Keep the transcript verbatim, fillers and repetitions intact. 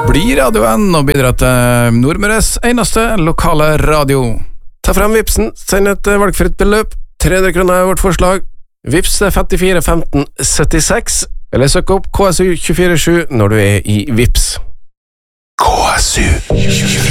Bli radioen og bidra til Nordmøres eneste lokale radio. Ta frem Vipsen, send et valgfritt beløp. tre hundre kroner er vårt forslag. Vips er femtifire femten syttiseks, eller søk opp K S U to fire sju når du er i Vips. K S U